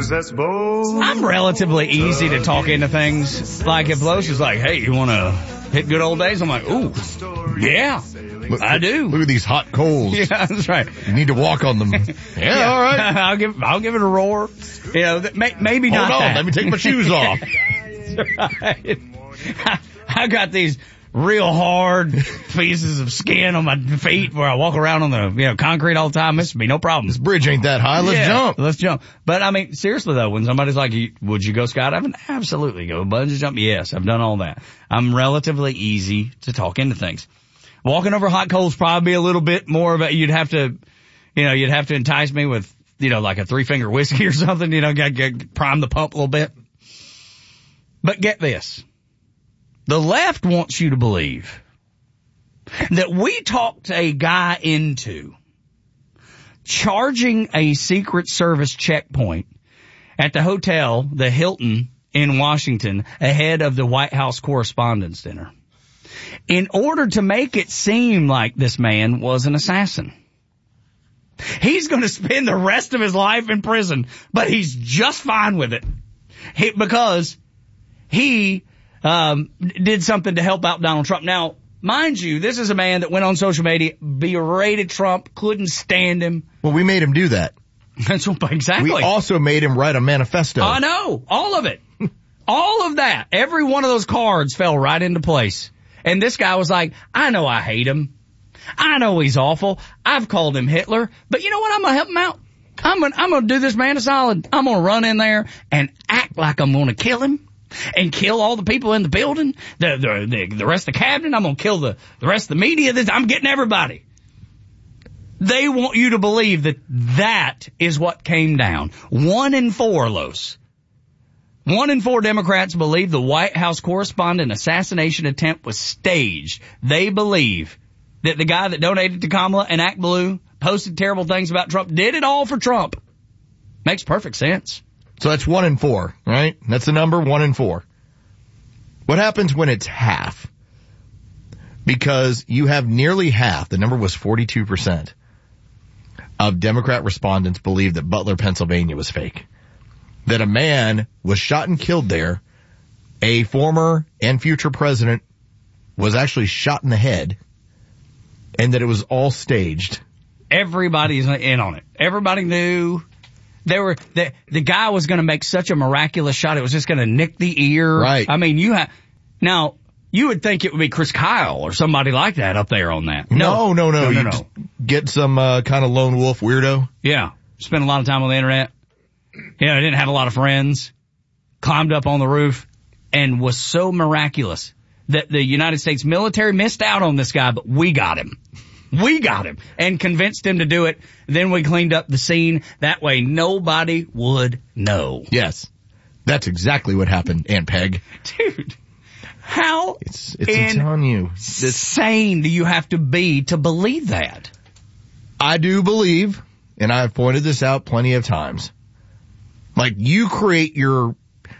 possess both. I'm relatively easy to talk into things. Like if Los is like, hey, you want to hit good old days? I'm like, ooh, yeah, I do. Look at these hot coals. Yeah, that's right. You need to walk on them. Yeah, all right. I'll give it a roar. You know, maybe not Hold on, that. let me take my shoes off. Right. I got these real hard pieces of skin on my feet where I walk around on the concrete all the time. This would be no problem. This bridge ain't that high. Let's jump. But I mean, seriously though, when somebody's like, would you go skydiving? Absolutely. Go bungee jump? Yes, I've done all that. I'm relatively easy to talk into things. Walking over hot coals probably a little bit more of a, you'd have to entice me with, like a 3-finger whiskey or something, prime the pump a little bit. But get this. The left wants you to believe that we talked a guy into charging a Secret Service checkpoint at the hotel, the Hilton in Washington, ahead of the White House Correspondents' Dinner, in order to make it seem like this man was an assassin. He's going to spend the rest of his life in prison, but he's just fine with it because he did something to help out Donald Trump. Now, mind you, this is a man that went on social media, berated Trump, couldn't stand him. Well, we made him do that. That's exactly. We also made him write a manifesto. I know. All of it. All of that. Every one of those cards fell right into place. And this guy was like, I know I hate him. I know he's awful. I've called him Hitler. But you know what? I'm going to help him out. I'm going to do this man a solid. I'm going to run in there and act like I'm going to kill him. And kill all the people in the building, the rest of the cabinet. I'm going to kill the rest of the media. I'm getting everybody. They want you to believe that is what came down. 1 in 4, Los. 1 in 4 Democrats believe the White House correspondent assassination attempt was staged. They believe that the guy that donated to Kamala and Act Blue, posted terrible things about Trump, did it all for Trump. Makes perfect sense. So that's 1 in 4, right? That's the number, 1 in 4. What happens when it's half? Because you have nearly half, the number was 42%, of Democrat respondents believe that Butler, Pennsylvania was fake. That a man was shot and killed there. A former and future president was actually shot in the head. And that it was all staged. Everybody's in on it. Everybody knew. The guy was going to make such a miraculous shot. It was just going to nick the ear. Right. I mean, now you would think it would be Chris Kyle or somebody like that up there on that. No. You get some kind of lone wolf weirdo. Yeah. Spent a lot of time on the internet. Didn't have a lot of friends. Climbed up on the roof and was so miraculous that the United States military missed out on this guy, but we got him. We got him and convinced him to do it. Then we cleaned up the scene. That way nobody would know. Yes. That's exactly what happened, Aunt Peg. Dude, how it's on you. Insane do you have to be to believe that? I do believe, and I've pointed this out plenty of times, like you create your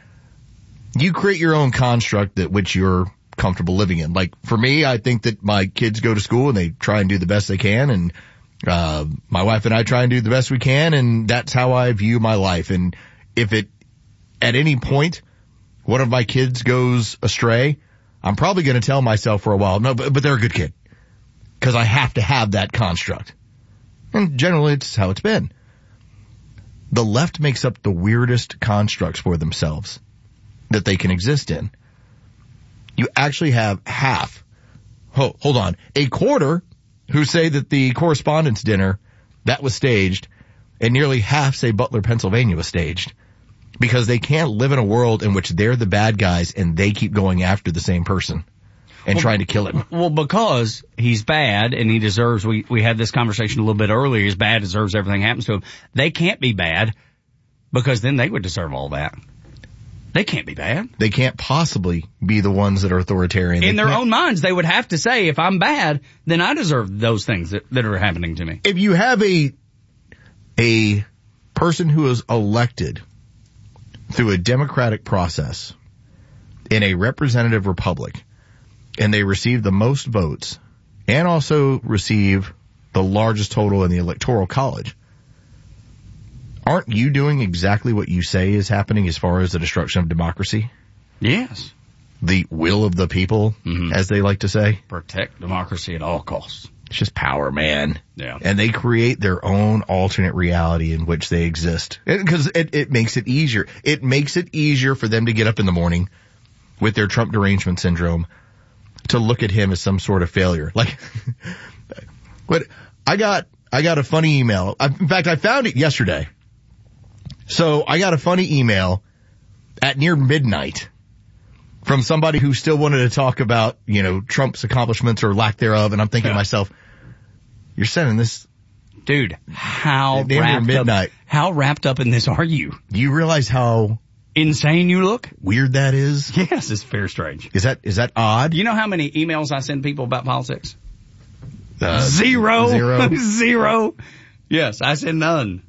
own construct that which you're comfortable living in. Like for me, I think that my kids go to school and they try and do the best they can, and my wife and I try and do the best we can, and that's how I view my life. And if it at any point one of my kids goes astray, I'm probably going to tell myself for a while, no, but they're a good kid, because I have to have that construct. And generally it's how it's been. The left makes up the weirdest constructs for themselves that they can exist in. You actually have half, hold on, a quarter who say that the Correspondents' Dinner, that was staged, and nearly half say Butler, Pennsylvania was staged. Because they can't live in a world in which they're the bad guys and they keep going after the same person and trying to kill him. Well, because he's bad and he deserves, we had this conversation a little bit earlier, he's bad, deserves everything happens to him. They can't be bad because then they would deserve all that. They can't be bad. They can't possibly be the ones that are authoritarian. In their own minds, they would have to say, if I'm bad, then I deserve those things that are happening to me. If you have a person who is elected through a democratic process in a representative republic, and they receive the most votes and also receive the largest total in the electoral college, aren't you doing exactly what you say is happening as far as the destruction of democracy? Yes. The will of the people, as they like to say. Protect democracy at all costs. It's just power, man. Yeah. And they create their own alternate reality in which they exist. Because it makes it easier. It makes it easier for them to get up in the morning with their Trump derangement syndrome to look at him as some sort of failure. Like, but I got a funny email. In fact, I found it yesterday. So I got a funny email at near midnight from somebody who still wanted to talk about, Trump's accomplishments or lack thereof. And I'm thinking to myself, you're sending this. Dude, how wrapped up in this are you? Do you realize how insane you look? Weird that is? Yes, it's very strange. Is that odd? You know how many emails I send people about politics? Zero. Zero. Yes, I send none.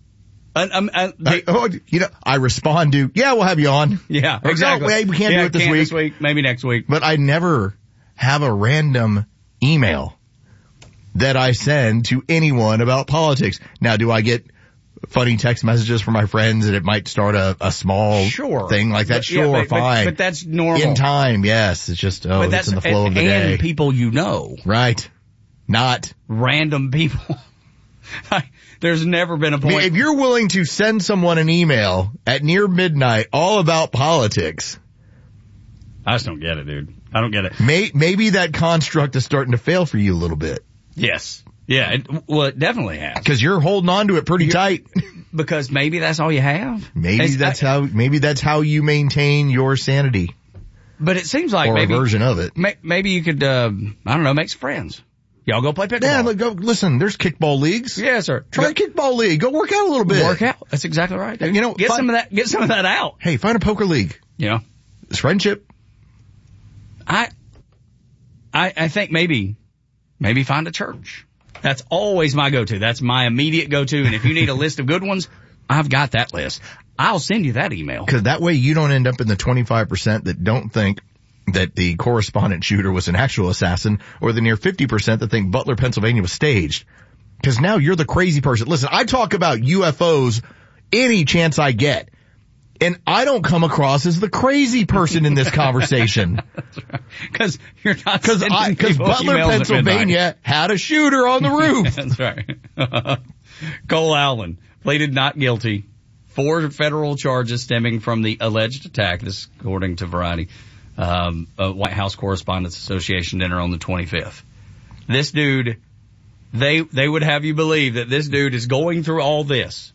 I respond to, we'll have you on. Yeah, or, exactly. No, we can't do it this week. Maybe next week. But I never have a random email that I send to anyone about politics. Now, do I get funny text messages from my friends that it might start a small thing like that? Fine. But that's normal. In time, yes. It's just, it's in the flow of the day. And people you know. Right. Not random people. There's never been a point. I mean, if you're willing to send someone an email at near midnight all about politics. I just don't get it, dude. I don't get it. Maybe that construct is starting to fail for you a little bit. Yes. Yeah. It definitely has. Because you're holding on to it pretty tight. Because maybe that's all you have. Maybe that's how you maintain your sanity. But it seems like maybe a version of it. Maybe you could, make some friends. Y'all go play pickleball. Yeah, listen, there's kickball leagues. Yeah, sir. Try a kickball league. Go work out a little bit. Work out. That's exactly right. Dude. Get some of that out. Hey, find a poker league. Yeah. It's friendship. I think maybe find a church. That's always my go-to. That's my immediate go-to. And if you need a list of good ones, I've got that list. I'll send you that email. Because that way you don't end up in the 25% that don't think that the correspondent shooter was an actual assassin, or the near 50% that think Butler, Pennsylvania was staged. Because now you're the crazy person. Listen, I talk about UFOs any chance I get, and I don't come across as the crazy person in this conversation. Because you're not. Because Butler, Pennsylvania had a shooter on the roof. That's right. Cole Allen pleaded not guilty. 4 federal charges stemming from the alleged attack. This according to Variety. White House Correspondents Association dinner on the 25th. This dude, they would have you believe that this dude is going through all this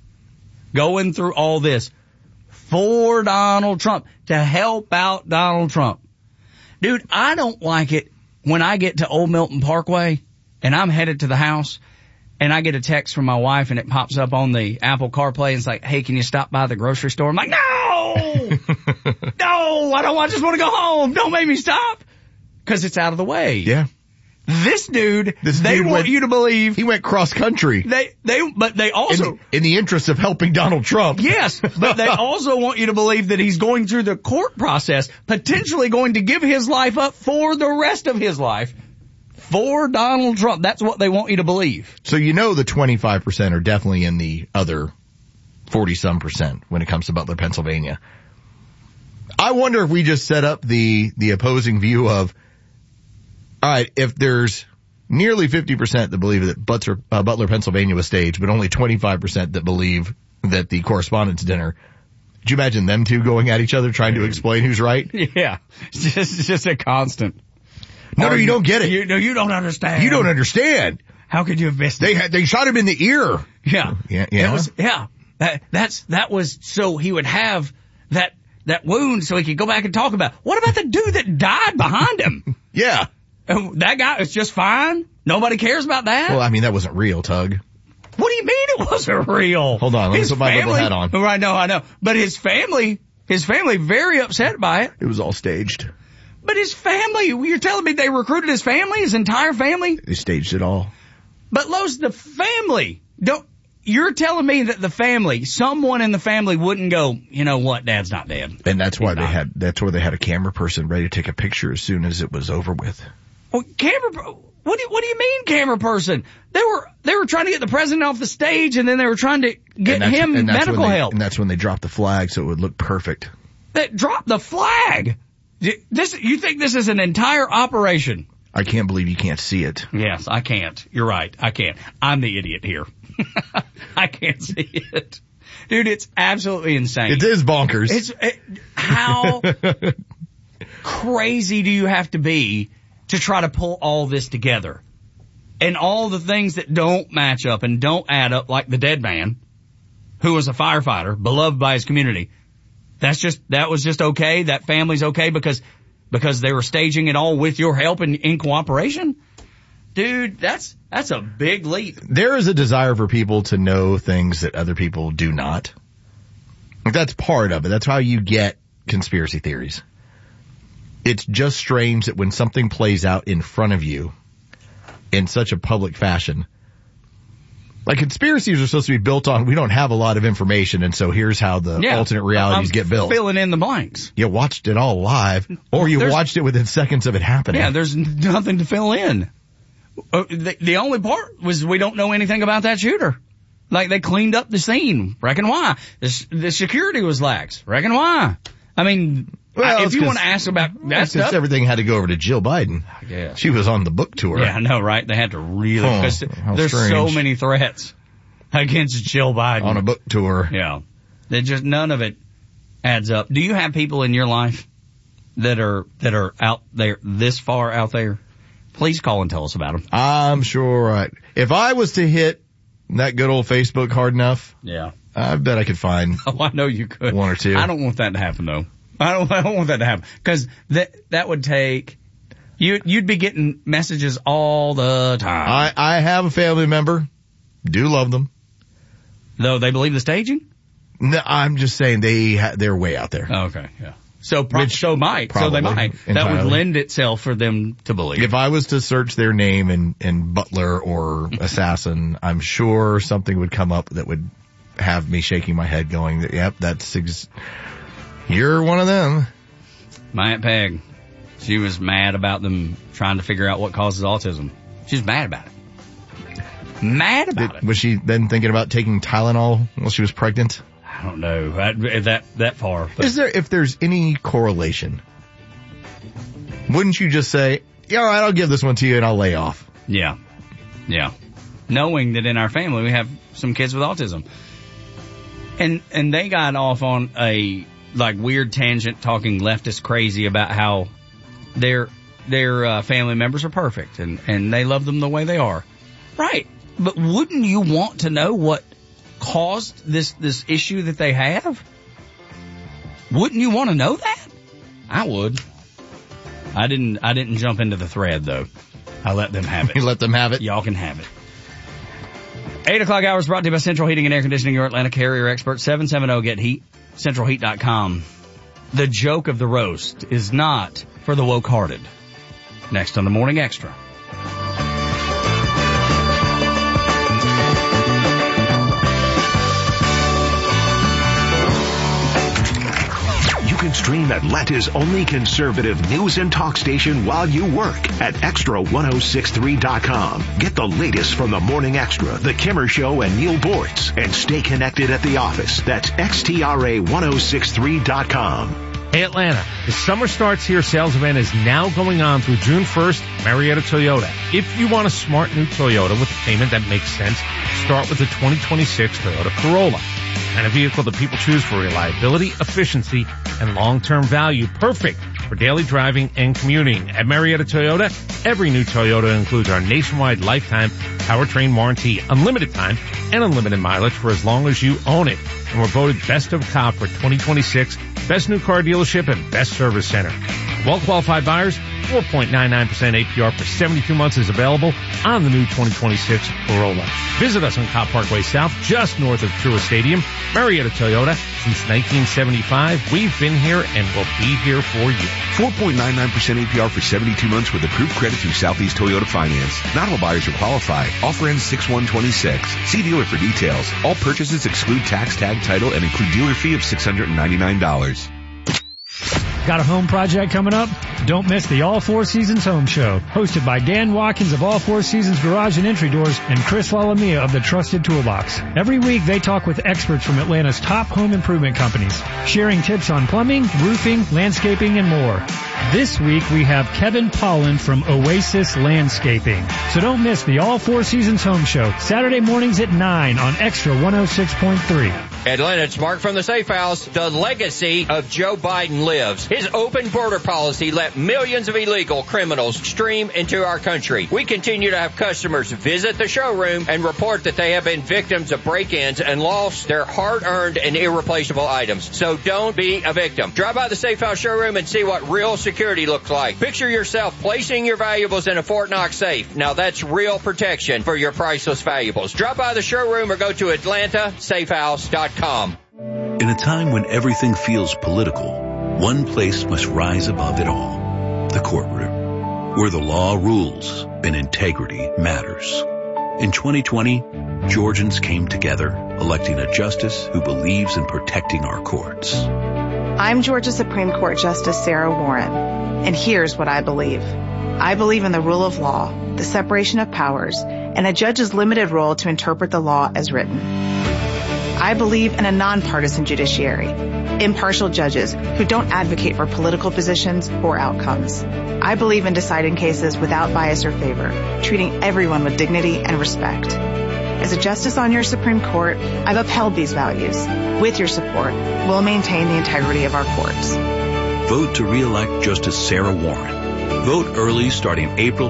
for Donald Trump, to help out Donald Trump. Dude, I don't like it when I get to Old Milton Parkway and I'm headed to the house and I get a text from my wife and it pops up on the Apple CarPlay and it's like, hey, can you stop by the grocery store? I'm like, no, I just want to go home. Don't make me stop. Cause it's out of the way. Yeah. This dude want you to believe he went cross country. But they also in the interest of helping Donald Trump. Yes, but they also want you to believe that he's going through the court process, potentially going to give his life up for the rest of his life for Donald Trump. That's what they want you to believe. So the 25% are definitely in the other 40-some% when it comes to Butler, Pennsylvania. I wonder if we just set up the opposing view of, all right, if there's nearly 50% that believe that Butler, Pennsylvania was staged, but only 25% that believe that the correspondence dinner, could you imagine them two going at each other trying to explain who's right? Yeah. It's just a constant. No, you don't get it. You don't understand. You don't understand. How could you have missed it? They shot him in the ear. Yeah. Yeah. That was so he would have that wound so he could go back and talk about it. What about the dude that died behind him? Yeah. That guy is just fine? Nobody cares about that? Well, I mean, that wasn't real, Tug. What do you mean it wasn't real? Hold on, let me put my liberal hat on. Right, I know. But his family very upset by it. It was all staged. But his family, you're telling me they recruited his family, his entire family? They staged it all. But Lowe's, the family, you're telling me that the family, someone in the family wouldn't go, you know what, Dad's not dead. And that's why that's where they had a camera person ready to take a picture as soon as it was over with. Well, What do you mean, camera person? They were trying to get the president off the stage, and then they were trying to get him medical help. And that's when they dropped the flag so it would look perfect. They dropped the flag. You think this is an entire operation? I can't believe you can't see it. Yes, I can't. You're right. I can't. I'm the idiot here. I can't see it. Dude, it's absolutely insane. It is bonkers. How crazy do you have to be to try to pull all this together? And all the things that don't match up and don't add up, like the dead man, who was a firefighter, beloved by his community. That was just okay? That family's okay because they were staging it all with your help and in cooperation? Dude, that's a big leap. There is a desire for people to know things that other people do not. That's part of it. That's how you get conspiracy theories. It's just strange that when something plays out in front of you in such a public fashion, like conspiracies are supposed to be built on, we don't have a lot of information, and so here's how the alternate realities get built. Filling in the blanks. You watched it all live, or you watched it within seconds of it happening. Yeah, there's nothing to fill in. The only part was we don't know anything about that shooter. Like, they cleaned up the scene. Reckon why? The security was lax. Reckon why? I mean, if you want to ask about that stuff. Everything had to go over to Jill Biden. I guess. She was on the book tour. Yeah, I know, right? They had to really, because there's so many threats against Jill Biden. On a book tour. Yeah. None of it adds up. Do you have people in your life that are out there, this far out there? Please call and tell us about them. I'm sure. If I was to hit that good old Facebook hard enough, yeah, I bet I could find. Oh, I know you could. One or two. I don't want that to happen though. I don't want that to happen because that would take. You'd be getting messages all the time. I have a family member. Do love them. Though they believe the staging? No, I'm just saying they're way out there. Oh, okay, yeah. So they might. Entirely. That would lend itself for them to believe. If I was to search their name in Butler or Assassin, I'm sure something would come up that would have me shaking my head going, yep, you're one of them. My Aunt Peg, she was mad about them trying to figure out what causes autism. She's mad about it. Mad about it. Was she then thinking about taking Tylenol while she was pregnant? I don't know that far. But. If there's any correlation, wouldn't you just say, yeah, all right, I'll give this one to you and I'll lay off? Yeah. Knowing that in our family we have some kids with autism. And they got off on a weird tangent talking leftist crazy about how their family members are perfect and they love them the way they are. Right. But wouldn't you want to know what caused this issue that they have? Wouldn't you want to know that? I would. I didn't jump into the thread though. I let them have it. You let them have it? Y'all can have it. 8 o'clock hours brought to you by Central Heating and Air Conditioning, your Atlanta carrier expert. 770-GET-HEAT, centralheat.com. The joke of the roast is not for the woke-hearted. Next on the Morning Extra. Stream Atlanta's only conservative news and talk station while you work at Extra1063.com. Get the latest from the Morning Extra, The Kimmer Show, and Neil Bortz. And stay connected at the office. That's XTRA1063.com. Hey Atlanta, the Summer Starts Here sales event is now going on through June 1st, Marietta Toyota. If you want a smart new Toyota with a payment that makes sense, start with the 2026 Toyota Corolla. And a vehicle that people choose for reliability, efficiency, and long-term value. Perfect for daily driving and commuting. At Marietta Toyota, every new Toyota includes our nationwide lifetime powertrain warranty, unlimited time, and unlimited mileage for as long as you own it. And we're voted Best of COP for 2026, Best New Car Dealership, and Best Service Center. Well-qualified buyers, 4.99% APR for 72 months is available on the new 2026 Corolla. Visit us on Cobb Parkway South, just north of Truist Stadium. Marietta Toyota, since 1975. We've been here and will be here for you. 4.99% APR for 72 months with approved credit through Southeast Toyota Finance. Not all buyers are qualified. Offer ends 6/1/26. See dealer for details. All purchases exclude tax, tag, title, and include dealer fee of $699. Got a home project coming up? Don't miss the All Four Seasons Home Show, hosted by Dan Watkins of All Four Seasons Garage and Entry Doors and Chris Lalamia of the Trusted Toolbox. Every week they talk with experts from Atlanta's top home improvement companies, sharing tips on plumbing, roofing, landscaping, and more. This week we have Kevin Pollan from Oasis Landscaping. So don't miss the All Four Seasons Home Show, Saturday mornings at 9 on Extra 106.3. Atlanta, it's Mark from the Safe House. The legacy of Joe Biden lives. His open border policy let millions of illegal criminals stream into our country. We continue to have customers visit the showroom and report that they have been victims of break-ins and lost their hard-earned and irreplaceable items. So don't be a victim. Drive by the Safe House showroom and see what real security looks like. Picture yourself placing your valuables in a Fort Knox safe. Now that's real protection for your priceless valuables. Drop by the showroom or go to AtlantaSafeHouse.com. In a time when everything feels political, one place must rise above it all. The courtroom, where the law rules and integrity matters. In 2020, Georgians came together, electing a justice who believes in protecting our courts. I'm Georgia Supreme Court Justice Sarah Warren, and here's what I believe. I believe in the rule of law, the separation of powers, and a judge's limited role to interpret the law as written. I believe in a nonpartisan judiciary, impartial judges who don't advocate for political positions or outcomes. I believe in deciding cases without bias or favor, treating everyone with dignity and respect. As a justice on your Supreme Court, I've upheld these values. With your support, we'll maintain the integrity of our courts. Vote to re-elect Justice Sarah Warren. Vote early starting April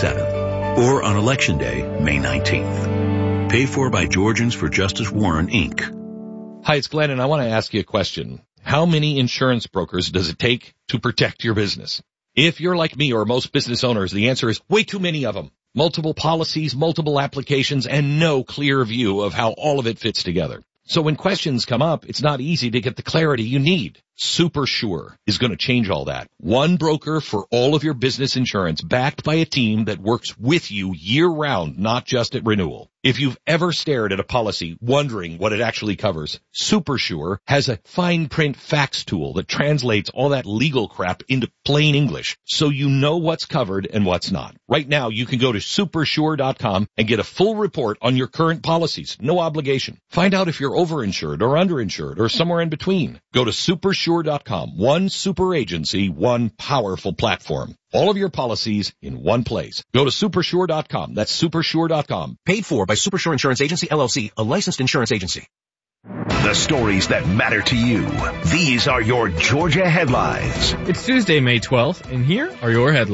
27th or on Election Day, May 19th. Paid for by Georgians for Justice Warren, Inc. Hi, it's Glenn, and I want to ask you a question. How many insurance brokers does it take to protect your business? If you're like me or most business owners, the answer is way too many of them. Multiple policies, multiple applications, and no clear view of how all of it fits together. So when questions come up, it's not easy to get the clarity you need. SuperSure is going to change all that. One broker for all of your business insurance, backed by a team that works with you year-round, not just at renewal. If you've ever stared at a policy wondering what it actually covers, SuperSure has a fine print facts tool that translates all that legal crap into plain English so you know what's covered and what's not. Right now, you can go to supersure.com and get a full report on your current policies. No obligation. Find out if you're overinsured or underinsured or somewhere in between. Go to supersure.com. One super agency, one powerful platform. All of your policies in one place. Go to supersure.com. That's supersure.com. Paid for by Supersure Insurance Agency, LLC, a licensed insurance agency. The stories that matter to you. These are your Georgia headlines. It's Tuesday, May 12th, and here are your headlines.